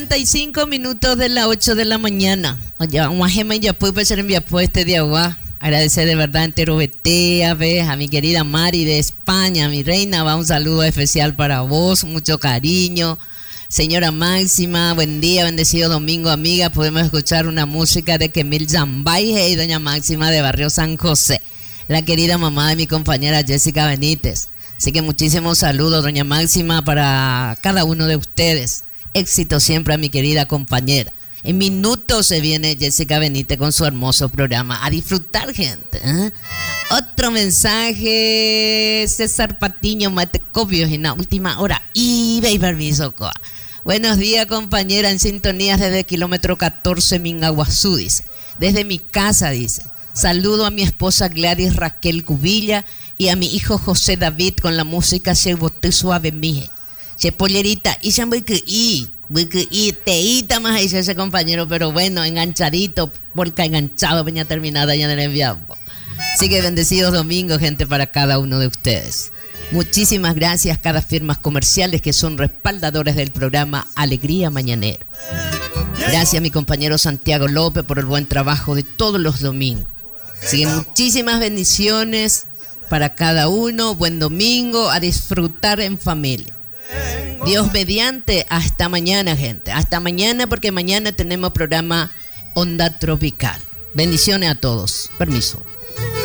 35 minutos de las 8 de la mañana. Oye, un ya pude ser enviar este de agua. Agradecer de verdad entero Betea, a mi querida Mari de España, mi reina, va un saludo especial para vos, mucho cariño. Señora Máxima, buen día, bendecido domingo, amiga. Podemos escuchar una música de Kemil Zambay y doña Máxima de Barrio San José, la querida mamá de mi compañera Jessica Benítez. Así que muchísimos saludos, doña Máxima, para cada uno de ustedes. Éxito siempre a mi querida compañera. En minutos se viene Jessica Benítez con su hermoso programa. A disfrutar, gente, ¿eh? Otro mensaje, César Patiño Matecopios en la última hora. Y permiso, coa. Buenos días, compañera, en sintonías desde kilómetro 14, Mingaguazú, dice. Desde mi casa, dice. Saludo a mi esposa Gladys Raquel Cubilla y a mi hijo José David con la música Se Boté Suave Mije. Che pollerita, y ya voy que teíta más dice ese compañero, pero bueno, enganchadito, porque enganchado, peña terminada ya en el enviado. Así que bendecidos domingos, gente, para cada uno de ustedes. Muchísimas gracias a cada firmas comerciales que son respaldadores del programa Alegría Mañanera. Gracias a mi compañero Santiago López por el buen trabajo de todos los domingos. Así que muchísimas bendiciones para cada uno. Buen domingo, a disfrutar en familia. Dios mediante, hasta mañana, gente. Hasta mañana, porque mañana tenemos programa Onda Tropical. Bendiciones a todos. Permiso.